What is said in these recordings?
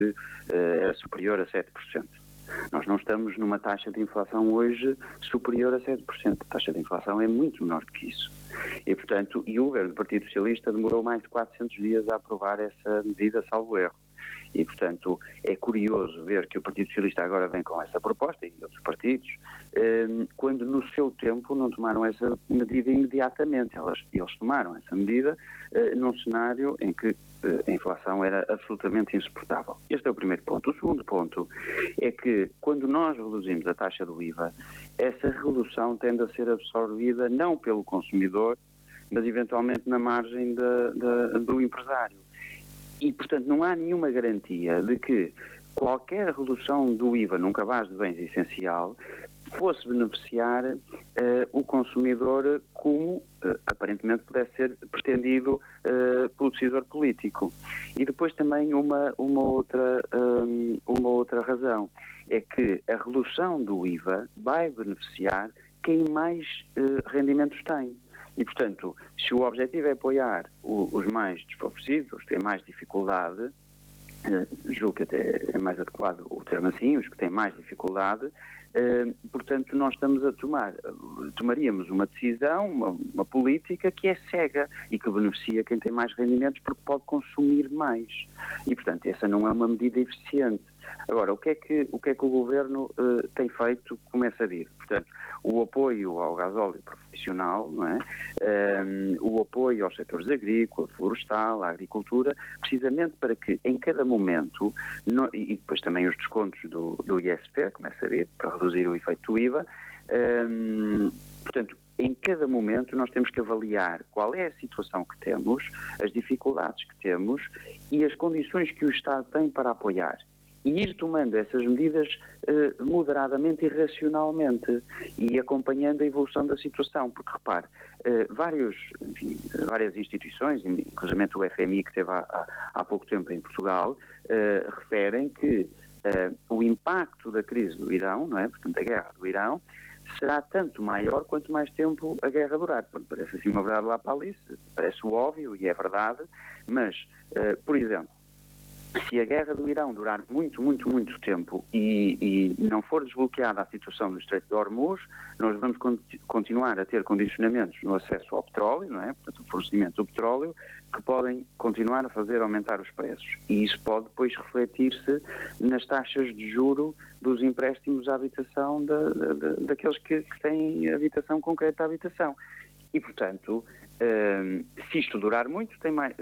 era superior a 7%. Nós não estamos numa taxa de inflação hoje superior a 7%. A taxa de inflação é muito menor do que isso. E, portanto, o governo do Partido Socialista demorou mais de 400 dias a aprovar essa medida, salvo erro. E, portanto, é curioso ver que o Partido Socialista agora vem com essa proposta, e outros partidos, quando no seu tempo não tomaram essa medida imediatamente. Eles tomaram essa medida num cenário em que a inflação era absolutamente insuportável. Este é o primeiro ponto. O segundo ponto é que, quando nós reduzimos a taxa do IVA, essa redução tende a ser absorvida não pelo consumidor, mas eventualmente na margem do empresário. E, portanto, não há nenhuma garantia de que qualquer redução do IVA num cabaz de bens essencial fosse beneficiar o consumidor como aparentemente pudesse ser pretendido pelo decisor político. E depois também uma outra razão é que a redução do IVA vai beneficiar quem mais rendimentos tem. E, portanto, se o objetivo é apoiar os mais desfavorecidos, os que têm mais dificuldade, julgo que até é mais adequado o termo assim, os que têm mais dificuldade, portanto, nós tomaríamos uma decisão, uma política que é cega e que beneficia quem tem mais rendimentos porque pode consumir mais. E, portanto, essa não é uma medida eficiente. Agora, o que é que o Governo tem feito como é sabido? Portanto, o apoio ao gasóleo profissional, não é? O apoio aos setores agrícola, florestal, à agricultura, precisamente para que em cada momento, e depois também os descontos do ISP, como é sabido, para reduzir o efeito do IVA, portanto, em cada momento nós temos que avaliar qual é a situação que temos, as dificuldades que temos e as condições que o Estado tem para apoiar. E ir tomando essas medidas moderadamente e racionalmente e acompanhando a evolução da situação, porque repare, várias instituições, inclusive o FMI que esteve há pouco tempo em Portugal, referem que o impacto da crise do Irão, não é? Portanto, a guerra do Irão, será tanto maior quanto mais tempo a guerra durar. Parece assim uma verdade lá para Alice, parece óbvio e é verdade, mas, por exemplo, se a guerra do Irão durar muito, muito, muito tempo e não for desbloqueada a situação do Estreito de Hormuz, nós vamos continuar a ter condicionamentos no acesso ao petróleo, não é? Portanto, o fornecimento do petróleo, que podem continuar a fazer aumentar os preços. E isso pode depois refletir-se nas taxas de juro dos empréstimos à habitação daqueles que têm habitação concreta à habitação. E, portanto, se isto durar muito,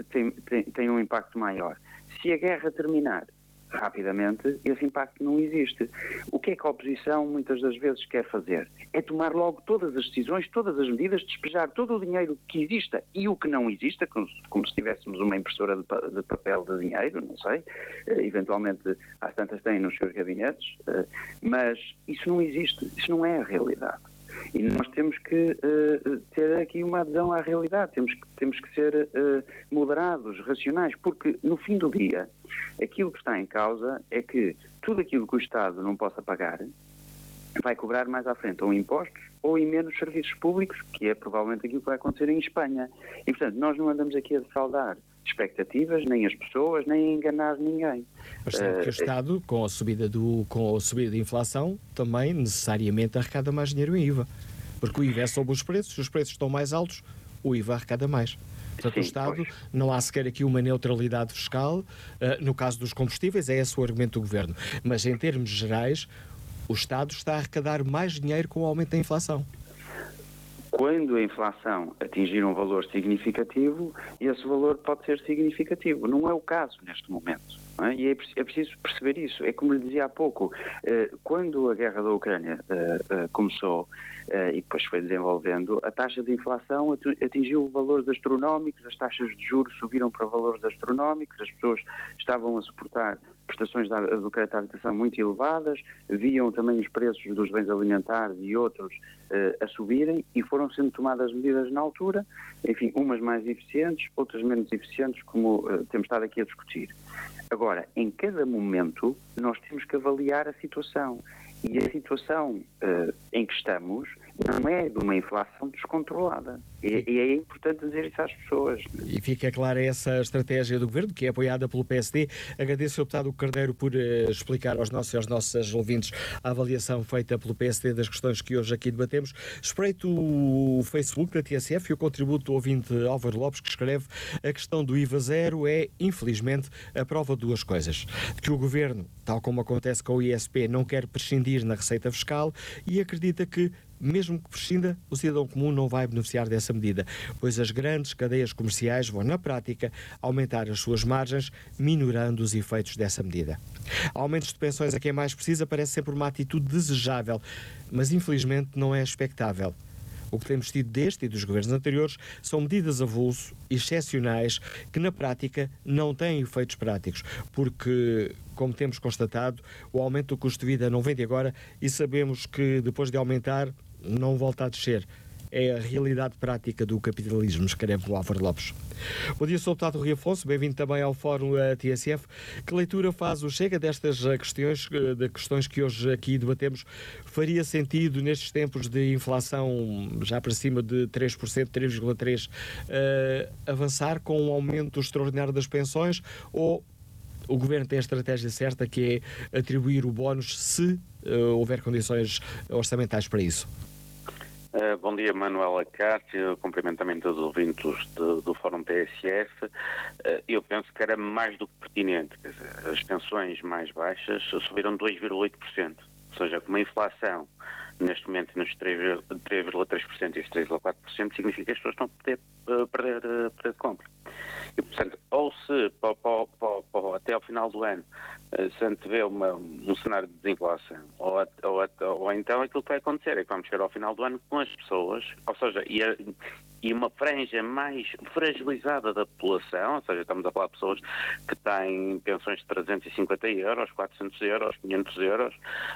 tem um impacto maior. Se a guerra terminar rapidamente, esse impacto não existe. O que é que a oposição muitas das vezes quer fazer? É tomar logo todas as decisões, todas as medidas, despejar todo o dinheiro que exista e o que não exista, como se tivéssemos uma impressora de papel de dinheiro, não sei, eventualmente às tantas têm nos seus gabinetes, mas isso não existe, isso não é a realidade. E nós temos que ter aqui uma adesão à realidade, temos que ser moderados, racionais, porque no fim do dia aquilo que está em causa é que tudo aquilo que o Estado não possa pagar vai cobrar mais à frente ou impostos ou em menos serviços públicos, que é provavelmente aquilo que vai acontecer em Espanha. E portanto nós não andamos aqui a defraudar expectativas, nem as pessoas, nem a enganar ninguém. Mas sabe que o Estado, com a subida da inflação, também necessariamente arrecada mais dinheiro em IVA. Porque o IVA é sobre os preços estão mais altos, o IVA arrecada mais. Portanto, sim, o Estado, pois, não há sequer aqui uma neutralidade fiscal. No caso dos combustíveis, é esse o argumento do Governo. Mas em termos gerais, o Estado está a arrecadar mais dinheiro com o aumento da inflação. Quando a inflação atingir um valor significativo, esse valor pode ser significativo. Não é o caso neste momento. Não é? E é preciso perceber isso. É como lhe dizia há pouco, quando a guerra da Ucrânia começou e depois foi desenvolvendo, a taxa de inflação atingiu valores astronómicos, as taxas de juros subiram para valores astronómicos, as pessoas estavam a suportar prestações do crédito à habitação muito elevadas, viam também os preços dos bens alimentares e outros a subirem e foram sendo tomadas medidas na altura, enfim, umas mais eficientes, outras menos eficientes, como temos estado aqui a discutir. Agora, em cada momento, nós temos que avaliar a situação. E a situação em que estamos não é de uma inflação descontrolada. E é importante dizer isso às pessoas. E fica clara essa estratégia do Governo, que é apoiada pelo PSD. Agradeço ao deputado Carneiro por explicar aos nossos e aos nossos ouvintes a avaliação feita pelo PSD das questões que hoje aqui debatemos. Espreito o Facebook da TSF e o contributo do ouvinte Álvaro Lopes, que escreve: a questão do IVA zero é, infelizmente, a prova de duas coisas. De que o Governo, tal como acontece com o ISP, não quer prescindir na receita fiscal e acredita que, mesmo que prescinda, o cidadão comum não vai beneficiar dessa medida, pois as grandes cadeias comerciais vão, na prática, aumentar as suas margens, minorando os efeitos dessa medida. Aumentos de pensões a quem mais precisa parece sempre uma atitude desejável, mas infelizmente não é expectável. O que temos tido deste e dos governos anteriores são medidas avulso, excepcionais, que na prática não têm efeitos práticos, porque, como temos constatado, o aumento do custo de vida não vem de agora e sabemos que depois de aumentar não volta a descer. É a realidade prática do capitalismo, escreve o Álvaro Lopes. Bom dia, sou o deputado Rui Afonso, bem-vindo também ao Fórum TSF. Que leitura faz o Chega destas questões que hoje aqui debatemos? Faria sentido, nestes tempos de inflação já para cima de 3%, 3,3%, avançar com um aumento extraordinário das pensões, ou o Governo tem a estratégia certa, que é atribuir o bónus se houver condições orçamentais para isso? Bom dia, Manuela Cássio, cumprimento também todos os ouvintes do Fórum TSF. Eu penso que era mais do que pertinente. Quer dizer, as pensões mais baixas subiram 2,8%, ou seja, com uma inflação neste momento nos 3,3% e os 3,4%, significa que as pessoas estão a perder poder de compra. E, portanto, ou se até ao final do ano se antevê um cenário de desinflação, ou então aquilo que vai acontecer é que vamos chegar ao final do ano com as pessoas, ou seja, e uma franja mais fragilizada da população, ou seja, estamos a falar de pessoas que têm pensões de 350 euros, 400 euros, 500 euros,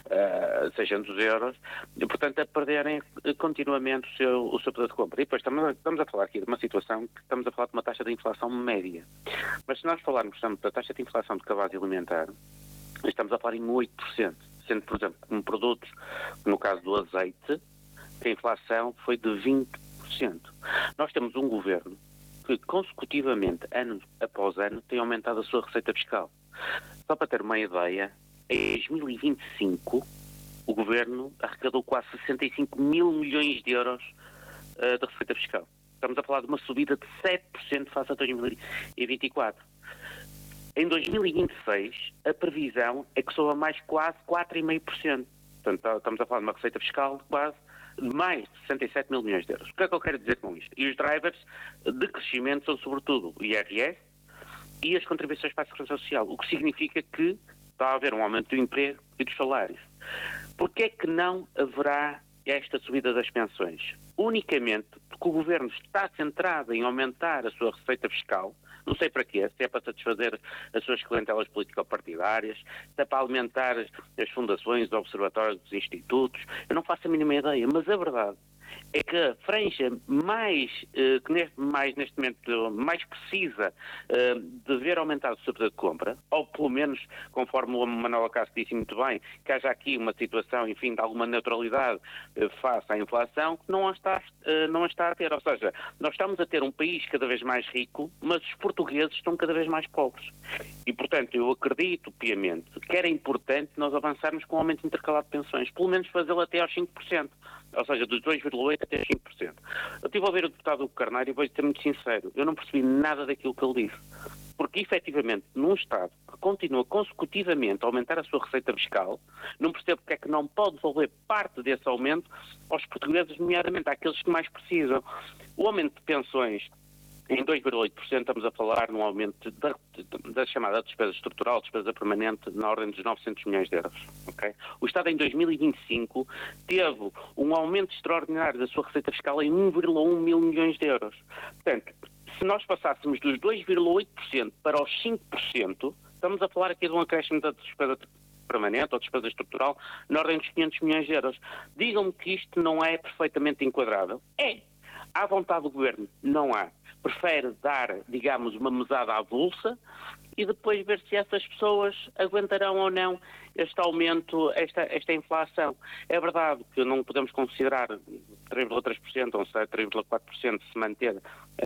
600 euros, e, portanto, a perderem continuamente o seu poder de compra. E depois estamos a falar aqui de uma situação que estamos a falar de uma taxa de inflação média. Mas se nós falarmos, portanto, da taxa de inflação de cabaz alimentar, estamos a falar em 8%, sendo, por exemplo, como produtos, no caso do azeite, que a inflação foi de 20%. Nós temos um governo que consecutivamente, ano após ano, tem aumentado a sua receita fiscal. Só para ter uma ideia, em 2025 o governo arrecadou quase 65 mil milhões de euros de receita fiscal. Estamos a falar de uma subida de 7% face a 2024. Em 2026, a previsão é que suba mais quase 4,5%. Portanto, estamos a falar de uma receita fiscal de quase mais de 67 mil milhões de euros. O que é que eu quero dizer com isto? E os drivers de crescimento são, sobretudo, o IRS e as contribuições para a Segurança Social, o que significa que está a haver um aumento do emprego e dos salários. Porquê é que não haverá esta subida das pensões? Unicamente porque o Governo está centrado em aumentar a sua receita fiscal, não sei para quê, se é para satisfazer as suas clientelas político-partidárias, se é para alimentar as fundações, os observatórios, os institutos, eu não faço a mínima ideia, mas a verdade é que a franja neste momento mais precisa de ver aumentado o seu poder de compra, ou pelo menos, conforme o Manuel Cássio disse muito bem, que haja aqui uma situação, enfim, de alguma neutralidade face à inflação, que não a está a ter. Ou seja, nós estamos a ter um país cada vez mais rico, mas os portugueses estão cada vez mais pobres. E, portanto, eu acredito piamente que era importante nós avançarmos com o aumento intercalado de pensões, pelo menos fazê-lo até aos 5%. Ou seja, dos 2,8% até 5%. Eu estive a ouvir o deputado Carneiro e vou ser muito sincero, eu não percebi nada daquilo que ele disse. Porque, efetivamente, num Estado que continua consecutivamente a aumentar a sua receita fiscal, não percebo porque é que não pode devolver parte desse aumento aos portugueses, nomeadamente àqueles que mais precisam. O aumento de pensões em 2,8%, estamos a falar num aumento da chamada despesa estrutural, despesa permanente, na ordem dos 900 milhões de euros. Okay? O Estado, em 2025, teve um aumento extraordinário da sua receita fiscal em 1,1 mil milhões de euros. Portanto, se nós passássemos dos 2,8% para os 5%, estamos a falar aqui de um acréscimo da despesa permanente ou despesa estrutural na ordem dos 500 milhões de euros. Digam-me que isto não é perfeitamente enquadrável. É. há vontade do Governo? Não há. Prefere dar, digamos, uma mesada avulsa e depois ver se essas pessoas aguentarão ou não este aumento, esta inflação. É verdade que não podemos considerar 3,3% ou 3,4% se manter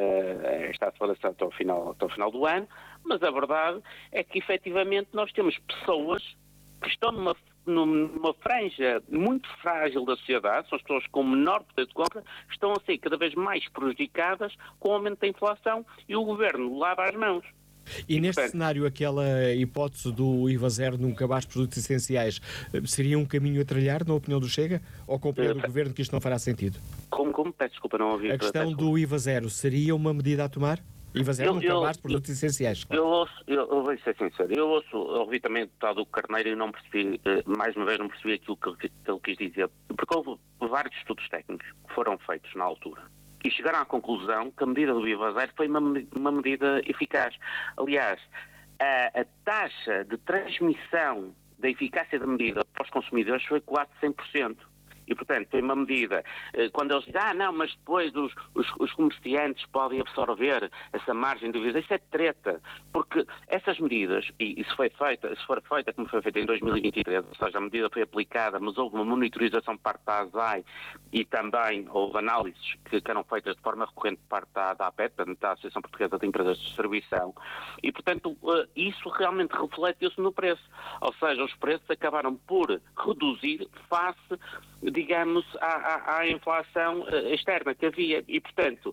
esta aceleração até ao final do ano, mas a verdade é que efetivamente nós temos pessoas que estão numa franja muito frágil da sociedade, são as pessoas com menor poder de compra, estão a ser cada vez mais prejudicadas com o aumento da inflação e o Governo lava as mãos. E neste cenário, aquela hipótese do IVA zero num cabaz de produtos essenciais seria um caminho a trilhar, na opinião do Chega? Ou compreende o Governo que isto não fará sentido? Como? Peço desculpa, não ouvi. A questão do IVA zero seria uma medida a tomar? IVA zero num cabaz de produtos essenciais. Claro. Eu vou ser sincero, ouvi também o deputado Carneiro e não percebi, mais uma vez não percebi aquilo que ele quis dizer, porque houve vários estudos técnicos que foram feitos na altura e chegaram à conclusão que a medida do IVA zero foi uma medida eficaz. Aliás, a taxa de transmissão da eficácia da medida para os consumidores foi quase 100%. E, portanto, foi uma medida, quando eles dizem, não, mas depois os comerciantes podem absorver essa margem de IVA, isso é treta, porque essas medidas, e se for feita como foi feita em 2023, ou seja, a medida foi aplicada, mas houve uma monitorização por parte da ASAI e também houve análises que eram feitas de forma recorrente por parte da APET, da Associação Portuguesa de Empresas de Distribuição, e, portanto, isso realmente reflete-se no preço. Ou seja, os preços acabaram por reduzir face, digamos, à inflação externa que havia. E, portanto,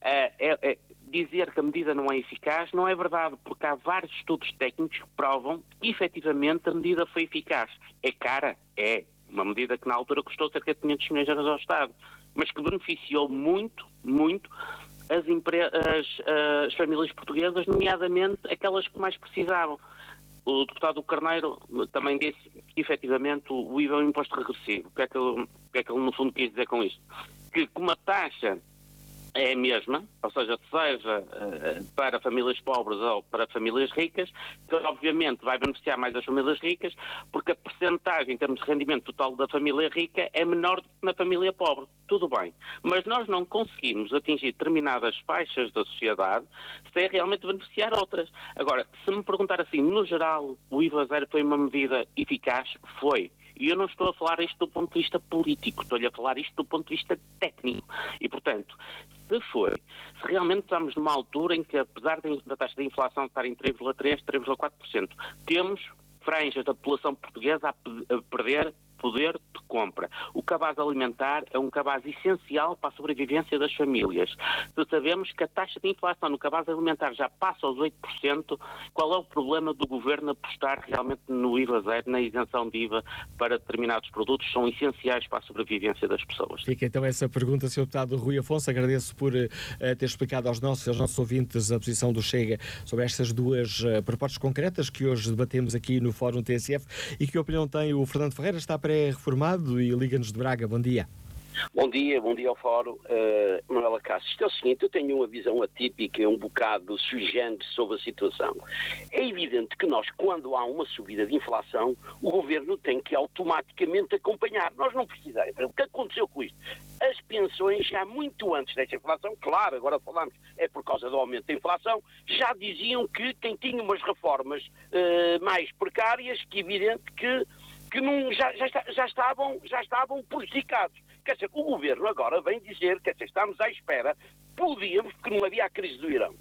dizer que a medida não é eficaz não é verdade, porque há vários estudos técnicos que provam que, efetivamente, a medida foi eficaz. É cara? É. Uma medida que, na altura, custou cerca de 500 milhões de euros ao Estado, mas que beneficiou muito, muito as famílias portuguesas, nomeadamente aquelas que mais precisavam. O deputado Carneiro também disse que, efetivamente, o IVA é um imposto regressivo. O que é que ele, no fundo, quis dizer com isto? Que, como a taxa é a mesma, ou seja, seja para famílias pobres ou para famílias ricas, que obviamente vai beneficiar mais as famílias ricas, porque a percentagem em termos de rendimento total da família rica é menor do que na família pobre. Tudo bem. Mas nós não conseguimos atingir determinadas faixas da sociedade sem realmente beneficiar outras. Agora, se me perguntar assim, no geral, o IVA zero foi uma medida eficaz? Foi. E eu não estou a falar isto do ponto de vista político, estou-lhe a falar isto do ponto de vista técnico. E, portanto, se realmente estamos numa altura em que, apesar da taxa de inflação estar em 3,3%, 3,4%, temos franjas da população portuguesa a perder poder de compra. O cabaz alimentar é um cabaz essencial para a sobrevivência das famílias. Se sabemos que a taxa de inflação no cabaz alimentar já passa aos 8%, qual é o problema do Governo apostar realmente no IVA zero, na isenção de IVA para determinados produtos que são essenciais para a sobrevivência das pessoas? Fica então essa pergunta, Sr. Deputado Rui Afonso. Agradeço por ter explicado aos nossos ouvintes a posição do Chega sobre estas duas propostas concretas que hoje debatemos aqui no Fórum TSF. E que opinião tem o Fernando Ferreira? Está pré-reformado e liga-nos de Braga. Bom dia. Bom dia ao Fórum. Manuela Cássio, isto é o seguinte, eu tenho uma visão atípica, um bocado sui generis sobre a situação. É evidente que nós, quando há uma subida de inflação, o Governo tem que automaticamente acompanhar. Nós não precisamos. O que aconteceu com isto? As pensões, já muito antes desta inflação, claro, agora falamos, é por causa do aumento da inflação, já diziam que quem tinha umas reformas mais precárias, que é evidente que não, já estavam prejudicados. Quer dizer, o Governo agora vem dizer, estamos à espera, podíamos, porque não havia a crise do Irão.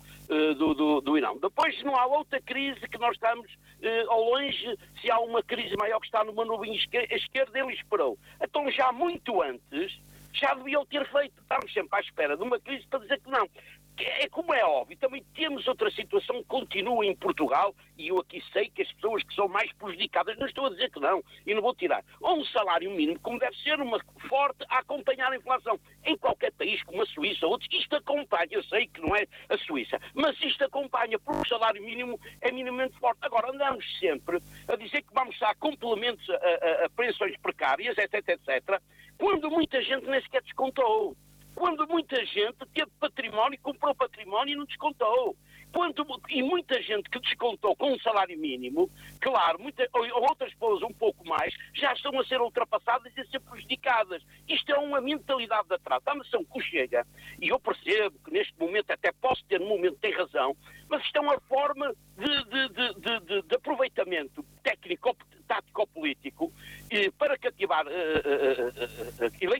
Do Irão. Depois não há outra crise que nós estamos ao longe, se há uma crise maior que está numa nuvem esquerda, ele esperou. Então já muito antes, já deviam ter feito, estamos sempre à espera de uma crise para dizer que não. É como é óbvio, também temos outra situação que continua em Portugal, e eu aqui sei que as pessoas que são mais prejudicadas, não estou a dizer que não, e não vou tirar, ou um salário mínimo, como deve ser, uma forte a acompanhar a inflação. Em qualquer país, como a Suíça ou outros, isto acompanha, eu sei que não é a Suíça, mas isto acompanha, porque o salário mínimo é minimamente forte. Agora, andamos sempre a dizer que vamos dar complementos a pensões precárias, etc, quando muita gente nem sequer descontou. Quando muita gente teve património, comprou património e não descontou. E muita gente que descontou com um salário mínimo, claro, ou outras pessoas um pouco mais, já estão a ser ultrapassadas e a ser prejudicadas. Isto é uma mentalidade de atraso. A nação que chega, e eu percebo que neste momento, até posso ter no momento, tem razão, mas isto é uma forma de aproveitamento técnico, tático-político para cativar